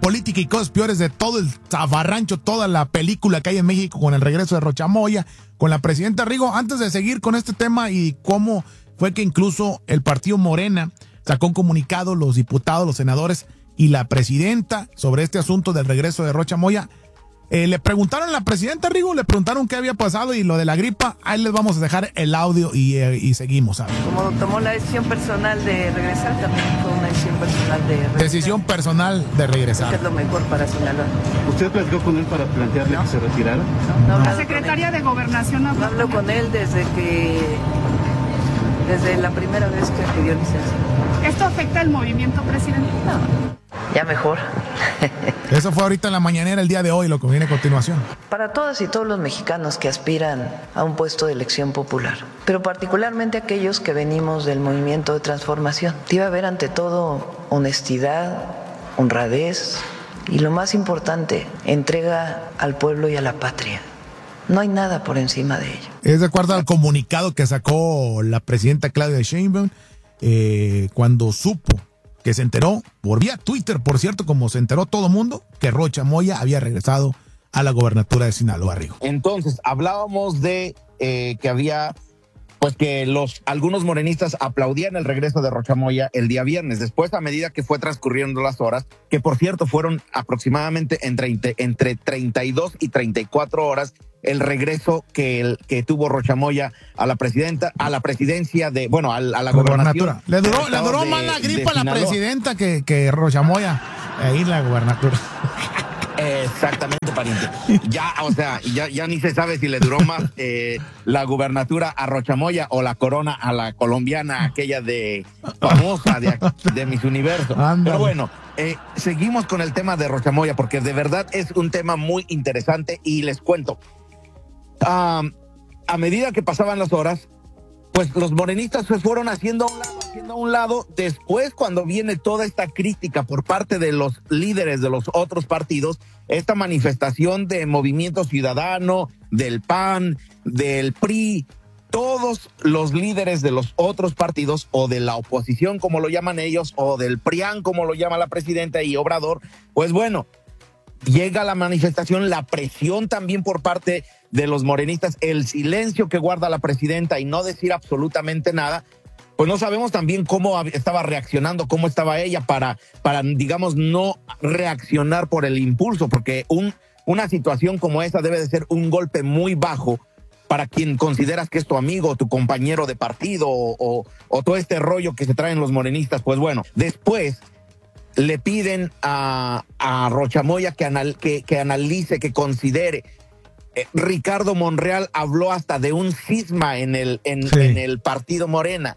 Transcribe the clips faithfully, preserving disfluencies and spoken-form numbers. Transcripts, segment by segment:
política y cosas peores de todo el zafarrancho, toda la película que hay en México con el regreso de Rocha Moya, con la presidenta Rigo. Antes de seguir con este tema y cómo fue que incluso el partido Morena sacó un comunicado, los diputados, los senadores y la presidenta sobre este asunto del regreso de Rocha Moya. Eh, le preguntaron a la presidenta Rigo, le preguntaron qué había pasado y lo de la gripa. Ahí les vamos a dejar el audio y, eh, y seguimos. ¿Sabes? Como tomó la decisión personal de regresar, también fue una decisión personal de regresar. Decisión personal de regresar. Que es lo mejor para Sinaloa. ¿Usted platicó con él para plantearle no. que se retirara? No, no, la secretaria de Gobernación habló. No hablo con él desde que, desde la primera vez que pidió licencia. ¿Esto afecta al movimiento, presidente? No, ya mejor. Eso fue ahorita en la mañanera el día de hoy, lo que viene a continuación. Para todas y todos los mexicanos que aspiran a un puesto de elección popular, pero particularmente aquellos que venimos del movimiento de transformación, debe haber ante todo honestidad, honradez y lo más importante, entrega al pueblo y a la patria. No hay nada por encima de ello. Es de acuerdo al comunicado que sacó la presidenta Claudia Sheinbaum eh, cuando supo que se enteró, por vía Twitter, por cierto, como se enteró todo mundo, que Rocha Moya había regresado a la gobernatura de Sinaloa, Rigo. Entonces, hablábamos de eh, que había, pues que los algunos morenistas aplaudían el regreso de Rocha Moya el día viernes. Después, a medida que fue transcurriendo las horas, que por cierto fueron aproximadamente entre, entre treinta y dos y treinta y cuatro horas, el regreso que, el, que tuvo Rocha Moya a la presidenta, a la presidencia de, bueno, a, a la gobernatura. Le duró, le duró de, más la gripa a la presidenta que, que Rocha Moya, ahí la gobernatura. Exactamente, pariente. Ya, o sea, ya, ya ni se sabe si le duró más eh, la gubernatura a Rocha Moya o la corona a la colombiana, aquella de famosa de, de Miss Universo. Andale. Pero bueno, eh, seguimos con el tema de Rocha Moya porque de verdad es un tema muy interesante y les cuento. Um, a medida que pasaban las horas, pues los morenistas se fueron haciendo a un lado, haciendo a un lado. Después, cuando viene toda esta crítica por parte de los líderes de los otros partidos, esta manifestación de Movimiento Ciudadano, del P A N, del P R I, todos los líderes de los otros partidos o de la oposición, como lo llaman ellos, o del PRIAN, como lo llama la presidenta y Obrador, pues bueno, llega la manifestación, la presión también por parte de los morenistas, el silencio que guarda la presidenta y no decir absolutamente nada, pues no sabemos también cómo estaba reaccionando, cómo estaba ella para, para digamos, no reaccionar por el impulso, porque un, una situación como esa debe de ser un golpe muy bajo para quien consideras que es tu amigo, tu compañero de partido o, o, o todo este rollo que se traen los morenistas. Pues bueno, después le piden a, a Rocha Moya que, anal, que, que analice, que considere. Eh, Ricardo Monreal habló hasta de un cisma en el, en, sí. en el partido Morena.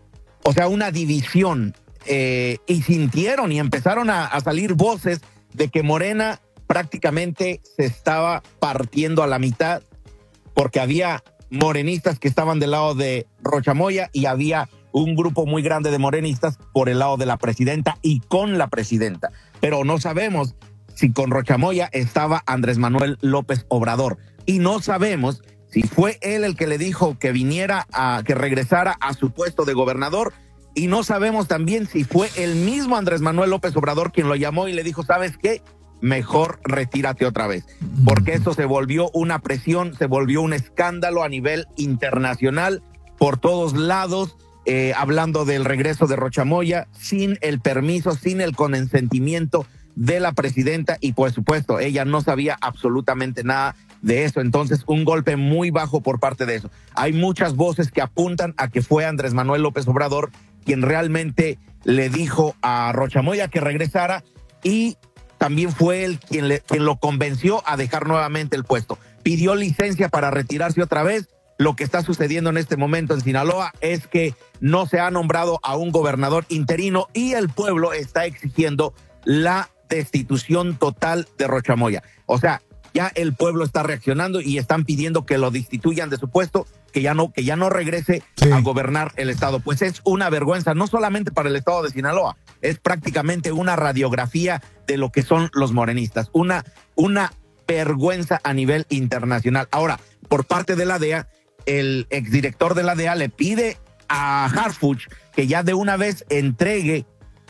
O sea, una división. Eh, y sintieron y empezaron a, a salir voces de que Morena prácticamente se estaba partiendo a la mitad porque había morenistas que estaban del lado de Rocha Moya y había un grupo muy grande de morenistas por el lado de la presidenta y con la presidenta. Pero no sabemos si con Rocha Moya estaba Andrés Manuel López Obrador. Y no sabemos si fue él el que le dijo que viniera, a que regresara a su puesto de gobernador. Y no sabemos también si fue el mismo Andrés Manuel López Obrador quien lo llamó y le dijo, ¿sabes qué? Mejor retírate otra vez. Porque esto se volvió una presión, se volvió un escándalo a nivel internacional por todos lados. Eh, hablando del regreso de Rocha Moya, sin el permiso, sin el consentimiento de la presidenta y por supuesto ella no sabía absolutamente nada de eso. Entonces un golpe muy bajo por parte de eso. Hay muchas voces que apuntan a que fue Andrés Manuel López Obrador quien realmente le dijo a Rocha Moya que regresara y también fue él quien, le, quien lo convenció a dejar nuevamente el puesto. Pidió licencia para retirarse otra vez. Lo que está sucediendo en este momento en Sinaloa es que no se ha nombrado a un gobernador interino y el pueblo está exigiendo la destitución total de Rocha Moya. O sea, ya el pueblo está reaccionando y están pidiendo que lo destituyan de su puesto, que ya no, que ya no regrese sí. a gobernar el estado. Pues es una vergüenza, no solamente para el estado de Sinaloa, es prácticamente una radiografía de lo que son los morenistas, una, una vergüenza a nivel internacional. Ahora, por parte de la D E A, el exdirector de la D E A le pide a Harfuch que ya de una vez entregue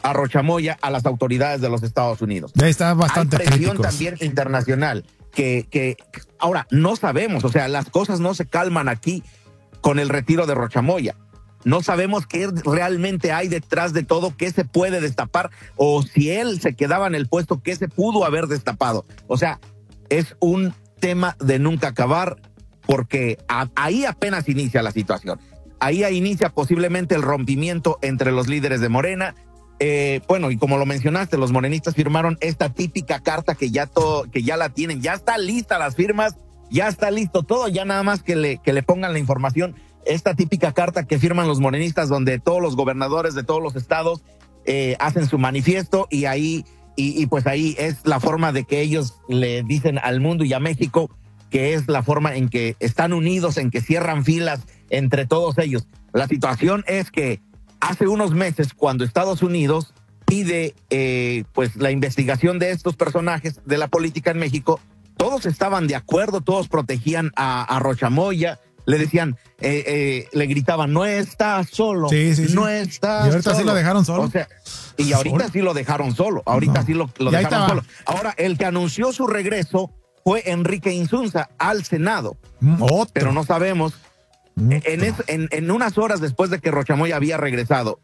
a Rocha Moya a las autoridades de los Estados Unidos. Ya está bastante Hay presión críticos. también internacional que, que ahora no sabemos, o sea, las cosas no se calman aquí con el retiro de Rocha Moya. No sabemos qué realmente hay detrás de todo, qué se puede destapar, o si él se quedaba en el puesto, qué se pudo haber destapado. O sea, es un tema de nunca acabar, porque a, ahí apenas inicia la situación. Ahí inicia posiblemente el rompimiento entre los líderes de Morena. Eh, bueno, y como lo mencionaste, los morenistas firmaron esta típica carta que ya todo, que ya la tienen, ya está lista las firmas, ya está listo todo, ya nada más que le, que le pongan la información. Esta típica carta que firman los morenistas, donde todos los gobernadores de todos los estados eh, hacen su manifiesto, y ahí, y, y pues ahí es la forma de que ellos le dicen al mundo y a México que es la forma en que están unidos, en que cierran filas entre todos ellos. La situación es que hace unos meses, cuando Estados Unidos pide eh, pues la investigación de estos personajes de la política en México, todos estaban de acuerdo, todos protegían a, a Rocha Moya, le decían, eh, eh, le gritaban, no está solo, sí, sí, sí. no está solo. Y ahorita solo. sí lo dejaron solo. O sea, y ahorita ¿Solo? sí lo dejaron solo, ahorita No. sí lo, lo Y ahí dejaron estaba. solo. Ahora, el que anunció su regreso fue Enrique Insunza al Senado, Mm, Otro. pero no sabemos. Otro. En, es, en, en unas horas después de que Rocha Moya había regresado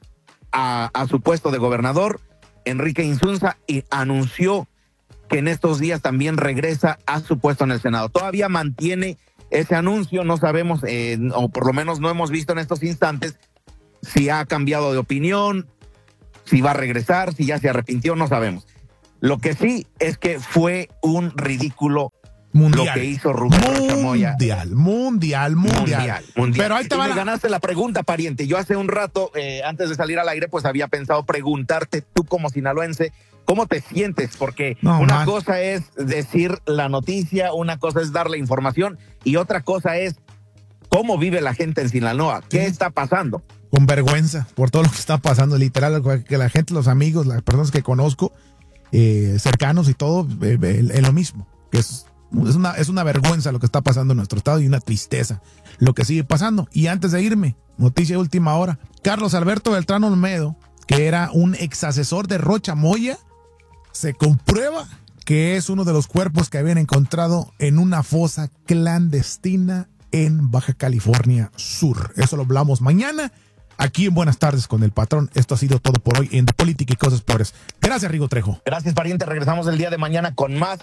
a, a su puesto de gobernador, Enrique Insunza y anunció que en estos días también regresa a su puesto en el Senado. Todavía mantiene ese anuncio, no sabemos, eh, o por lo menos no hemos visto en estos instantes si ha cambiado de opinión, si va a regresar, si ya se arrepintió, no sabemos. Lo que sí es que fue un ridículo mundial. lo que hizo Rubén Rocha Moya. Mundial, mundial, mundial, Mundial, mundial. Pero ahí te Y va me la... ganaste la pregunta, pariente. Yo hace un rato, eh, antes de salir al aire, pues había pensado preguntarte, tú como sinaloense, ¿cómo te sientes? Porque No, una mal. cosa es decir la noticia, una cosa es dar la información, y otra cosa es cómo vive la gente en Sinaloa. ¿Qué Sí. está pasando? Con vergüenza por todo lo que está pasando, literal, que la gente, los amigos, las personas que conozco, eh, cercanos y todo, eh, eh, es lo mismo, que es, es, una, es una vergüenza lo que está pasando en nuestro estado y una tristeza lo que sigue pasando. Y antes de irme, noticia de última hora, Carlos Alberto Beltrán Olmedo, que era un ex asesor de Rocha Moya, se comprueba que es uno de los cuerpos que habían encontrado en una fosa clandestina en Baja California Sur. Eso lo hablamos mañana aquí en Buenas Tardes con el Patrón. Esto ha sido todo por hoy en De Política y Cosas Pobres. Gracias, Rigo Trejo. Gracias, pariente. Regresamos el día de mañana con más.